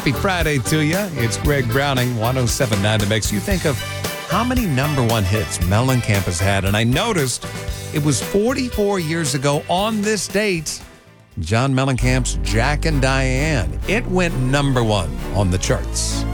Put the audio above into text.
Happy Friday to you. It's Greg Browning, 107.9 The Mix. You think of how many number one hits Mellencamp has had, and I noticed it was 44 years ago on this date, John Mellencamp's Jack and Diane. It went number one on the charts.